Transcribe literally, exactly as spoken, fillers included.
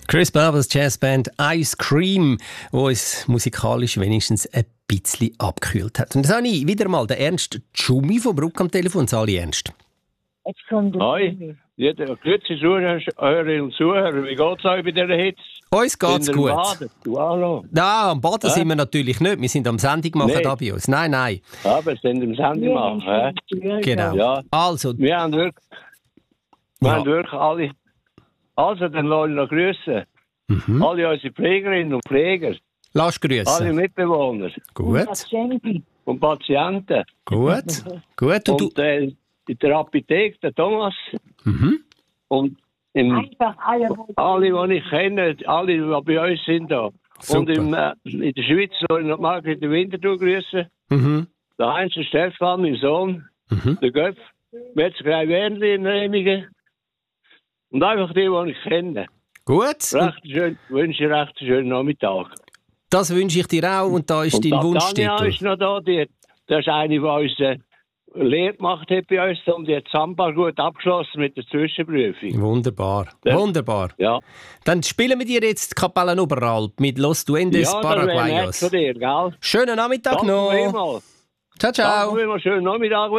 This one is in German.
Chris Berbers Jazzband Ice Cream, die uns musikalisch wenigstens ein bisschen abgekühlt hat. Und jetzt habe ich wieder mal den Ernst Tschumi von Bruck am Telefon. Sali Ernst. Jetzt kommt der Hoi, jeder grüezi Zuhörerinnen und Zuhörer. Wie geht es euch bei dieser Hitze? Uns geht's gut. Baden? Du hallo? Nein, am Baden Hä? sind wir natürlich nicht. Wir sind am Sendung machen Nee. da bei uns. Nein, nein. Aber wir sind im Sendung machen. hä? Genau. Ja, Also, wir haben wirklich, wir Ja. haben wirklich alle. Also, dann wollen wir noch grüßen. mhm. Alle unsere Pflegerinnen und Pfleger, lass alle grüßen. Mitbewohner Gut, Patienten. und Patienten. gut, gut. Und du? Und äh, in der Apotheke, der Thomas. Mhm. Und im, Einfach alle, alle, die ich kenne, alle, die bei uns sind da. Super. Und im, äh, in der Schweiz soll ich noch Margret Winterthur grüßen. Mhm. Der Heinz der Stefan, mein Sohn, Mhm. der Göpf, Metzgerei Wernli in Remigen. Und einfach die, die ich kenne. Gut, und Recht schön, wünsche ich recht einen schönen Nachmittag. das wünsche ich dir auch. Und da ist Und dein die Tanja Wunschtitel. ist noch da. Die, das ist eine, die uns äh, Lehre gemacht hat bei uns. Und die hat Samba gut abgeschlossen mit der Zwischenprüfung. Wunderbar, Ja. wunderbar. Ja, Dann spielen wir dir jetzt Kapellen Oberalp mit Los Duendes ja das wäre nett Paraguayos. von dir, gell? Schönen Nachmittag Danke noch. vielmals. Ciao, ciao. Danke vielmals, schönen Nachmittag.